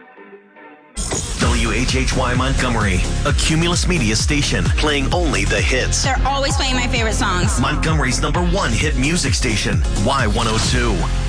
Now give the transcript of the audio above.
WHHY Montgomery, a Cumulus Media station, playing only the hits. They're always playing my favorite songs. Montgomery's #1 hit music station, Y102.